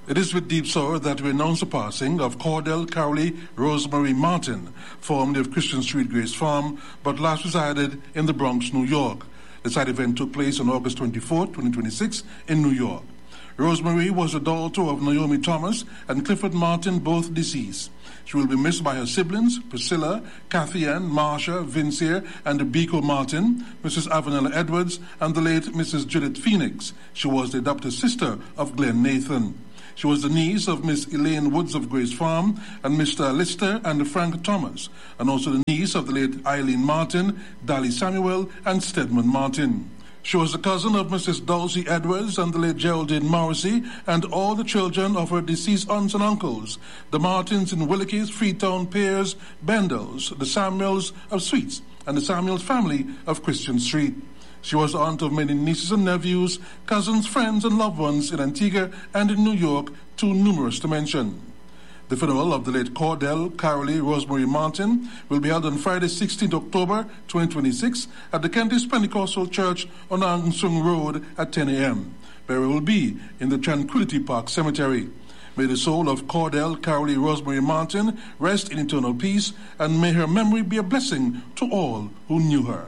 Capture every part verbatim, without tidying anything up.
It is with deep sorrow that we announce the passing of Cordell Carolee Rosemary Martin, formerly of Christian Street Grace Farm, but last resided in the Bronx, New York. The side event took place on August twenty-fourth, twenty twenty-six in New York. Rosemary was the daughter of Naomi Thomas and Clifford Martin, both deceased. She will be missed by her siblings, Priscilla, Kathy Ann, Marcia, Vincier, and Biko Martin, Missus Avanella Edwards, and the late Missus Judith Phoenix. She was the adopted sister of Glenn Nathan. She was the niece of Miss Elaine Woods of Grace Farm and Mister Lister and Frank Thomas, and also the niece of the late Eileen Martin, Dally Samuel, and Stedman Martin. She was the cousin of Missus Dulcie Edwards and the late Geraldine Morrissey and all the children of her deceased aunts and uncles, the Martins in Willikes, Freetown, Pears, Bendels, the Samuels of Sweets, and the Samuels family of Christian Street. She was the aunt of many nieces and nephews, cousins, friends, and loved ones in Antigua and in New York, too numerous to mention. The funeral of the late Cordell Carolee Rosemary Martin will be held on Friday, sixteenth October twenty twenty-six at the Kentish Pentecostal Church on Ang Sung Road at ten a.m. Burial will be in the Tranquility Park Cemetery. May the soul of Cordell Carolee Rosemary Martin rest in eternal peace, and may her memory be a blessing to all who knew her.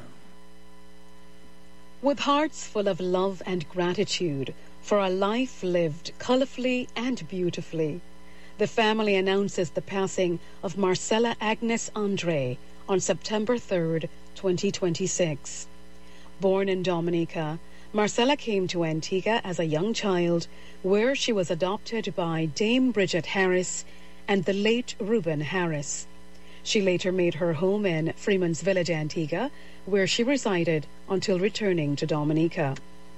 With hearts full of love and gratitude for a life lived colourfully and beautifully, the family announces the passing of Marcella Agnes Andre on September third, twenty twenty-six. Born in Dominica, Marcella came to Antigua as a young child, where she was adopted by Dame Bridget Harris and the late Reuben Harris. She later made her home in Freeman's Village, Antigua, where she resided until returning to Dominica.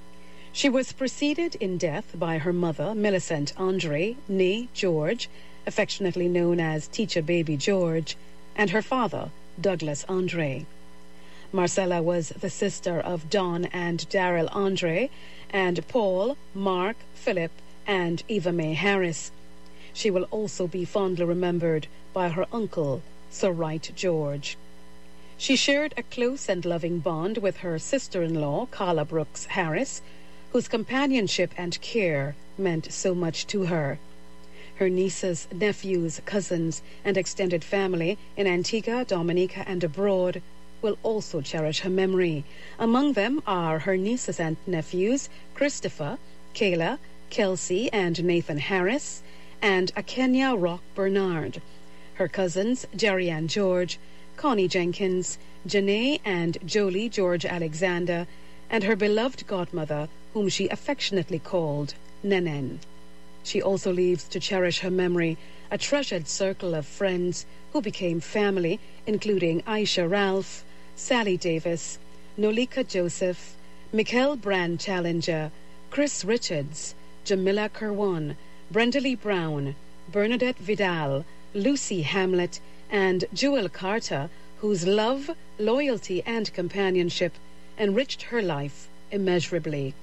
She was preceded in death by her mother, Millicent Andre, née George, affectionately known as Teacher Baby George, and her father, Douglas Andre. Marcella was the sister of Don and Darrell Andre, and Paul, Mark, Philip, and Eva Mae Harris. She will also be fondly remembered by her uncle, Sir Wright George. She shared a close and loving bond with her sister-in-law, Carla Brooks Harris, whose companionship and care meant so much to her. Her nieces, nephews, cousins, and extended family in Antigua, Dominica, and abroad will also cherish her memory. Among them are her nieces and nephews, Christopher, Kayla, Kelsey, and Nathan Harris, and Akenya Rock Bernard. Her cousins, Jerry Ann George, Connie Jenkins, Janae and Jolie George Alexander, and her beloved godmother, whom she affectionately called Nenen. She also leaves to cherish her memory a treasured circle of friends who became family, including Aisha Ralph, Sally Davis, Nolika Joseph, Mikkel Brand Challenger, Chris Richards, Jamila Kerwan, Brenda Lee Brown, Bernadette Vidal, Lucy Hamlet, and Jewel Carter, whose love, loyalty, and companionship enriched her life immeasurably.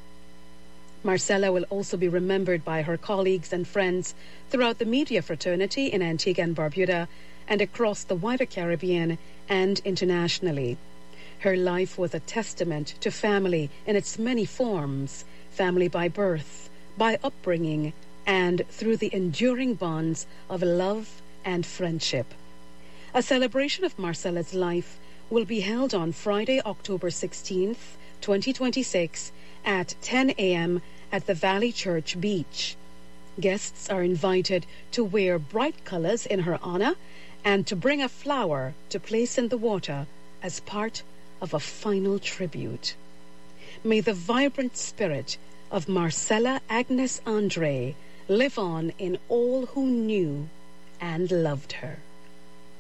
Marcella will also be remembered by her colleagues and friends throughout the media fraternity in Antigua and Barbuda and across the wider Caribbean and internationally. Her life was a testament to family in its many forms, family by birth, by upbringing, and through the enduring bonds of love and friendship. A celebration of Marcella's life will be held on Friday, October sixteenth, twenty twenty-six at ten a.m. at the Valley Church Beach. Guests are invited to wear bright colors in her honor and to bring a flower to place in the water as part of a final tribute. May the vibrant spirit of Marcella Agnes Andre live on in all who knew and loved her.